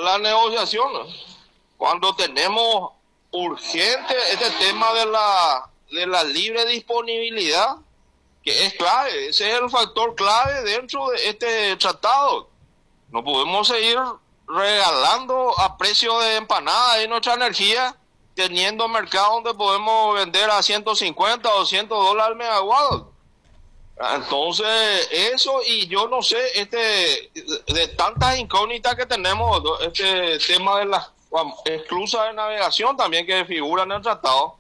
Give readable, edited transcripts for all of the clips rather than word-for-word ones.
la negociación. Cuando tenemos urgente este tema de la libre disponibilidad, que es clave, ese es el factor clave dentro de este tratado. No podemos seguir regalando a precio de empanada de nuestra energía, teniendo mercados donde podemos vender a 150 o $200 al megawatt. Entonces, eso, y yo no sé, de tantas incógnitas que tenemos, este tema de las esclusas de navegación también que figura en el tratado,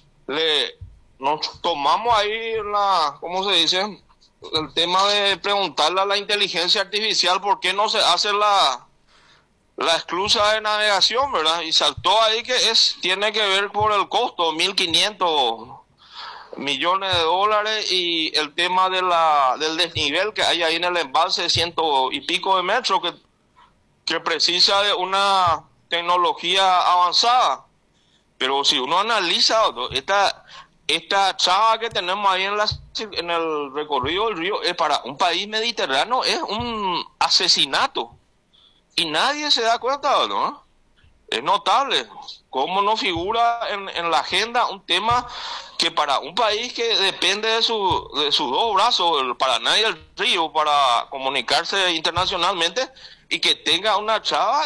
nos tomamos ahí ¿cómo se dice? El tema de preguntarle a la inteligencia artificial por qué no se hace la esclusa de navegación, ¿verdad? Y saltó ahí que tiene que ver por el costo, 1.500 millones de dólares, y el tema del desnivel que hay ahí en el embalse de 100 y pico de metros que precisa de una tecnología avanzada. Pero si uno analiza esta chava que tenemos ahí en el recorrido del río, para un país mediterráneo es un asesinato y nadie se da cuenta, ¿no? Es notable cómo no figura en la agenda un tema que para un país que depende de sus dos brazos, el Paraná y el río, para comunicarse internacionalmente, y que tenga una chava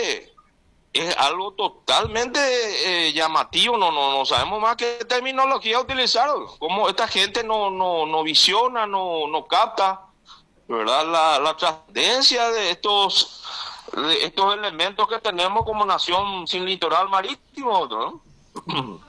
es algo totalmente llamativo. No sabemos más qué terminología utilizar, cómo esta gente no visiona, no capta, ¿verdad? La trascendencia de estos elementos que tenemos como nación sin litoral marítimo, ¿no?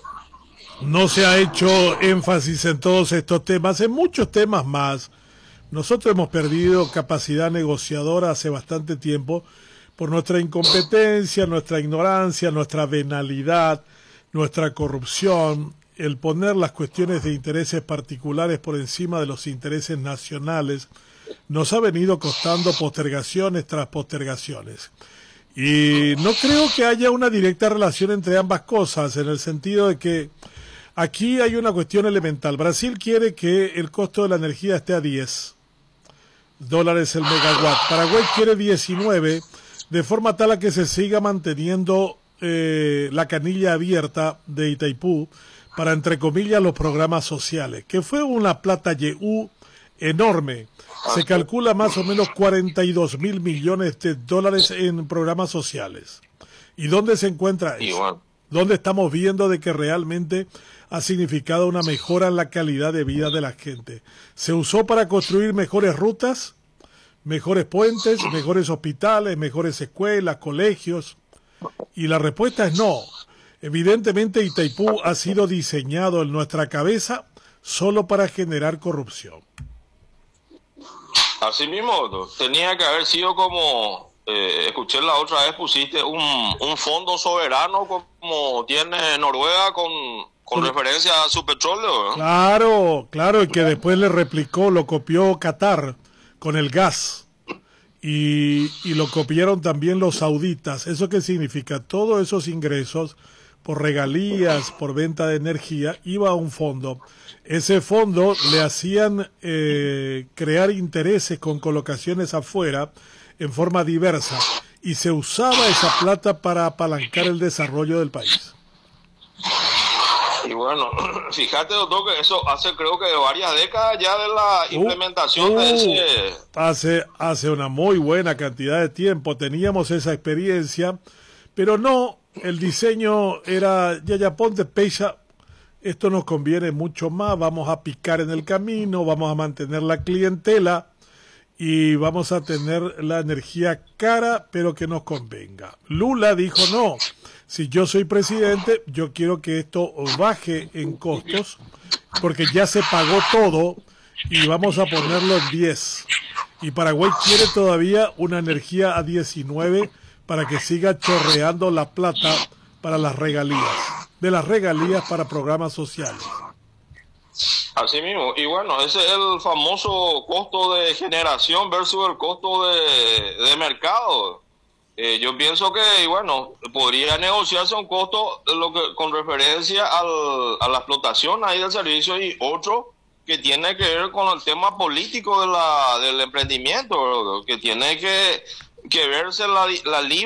No se ha hecho énfasis en todos estos temas, en muchos temas más. Nosotros hemos perdido capacidad negociadora hace bastante tiempo por nuestra incompetencia, nuestra ignorancia, nuestra venalidad, nuestra corrupción, el poner las cuestiones de intereses particulares por encima de los intereses nacionales, nos ha venido costando postergaciones tras postergaciones. Y no creo que haya una directa relación entre ambas cosas, en el sentido de que aquí hay una cuestión elemental. Brasil quiere que el costo de la energía esté a $10 el megawatt. Paraguay quiere 19, de forma tal a que se siga manteniendo la canilla abierta de Itaipú para, entre comillas, los programas sociales, que fue una plata enorme. Se calcula más o menos 42.000 millones de dólares en programas sociales. ¿Y dónde se encuentra eso? ¿Dónde estamos viendo de que realmente ha significado una mejora en la calidad de vida de la gente? ¿Se usó para construir mejores rutas, mejores puentes, mejores hospitales, mejores escuelas, colegios? Y la respuesta es no. Evidentemente Itaipú ha sido diseñado en nuestra cabeza solo para generar corrupción. Así mismo, tenía que haber sido como, escuché la otra vez, pusiste un fondo soberano como tiene Noruega con referencia a su petróleo, ¿no? Claro, y que después le replicó, lo copió Qatar con el gas, y lo copiaron también los sauditas. ¿Eso qué significa? Todos esos ingresos por regalías, por venta de energía, iba a un fondo. Ese fondo le hacían crear intereses con colocaciones afuera en forma diversa, y se usaba esa plata para apalancar el desarrollo del país. Y bueno, fíjate, doctor, que eso hace creo que varias décadas ya de la implementación de ese... Hace una muy buena cantidad de tiempo teníamos esa experiencia, pero no, el diseño era, ya ponte pecha, esto nos conviene mucho más, vamos a picar en el camino, vamos a mantener la clientela y vamos a tener la energía cara, pero que nos convenga. Lula dijo no, si yo soy presidente, yo quiero que esto baje en costos, porque ya se pagó todo y vamos a ponerlo en 10. Y Paraguay quiere todavía una energía a 19 para que siga chorreando la plata para las regalías, de las regalías para programas sociales. Así mismo, y bueno, ese es el famoso costo de generación versus el costo de mercado. Yo pienso que, bueno, podría negociarse un costo con referencia a la explotación ahí del servicio, y otro que tiene que ver con el tema político del emprendimiento, que tiene que verse la libre